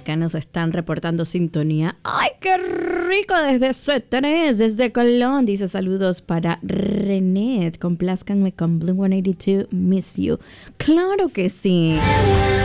acá nos están reportando sintonía. ¡Ay, qué rico! Desde C3, desde Colón. Dice saludos para René. Complázcanme con Blink 182, Miss You. ¡Claro que sí!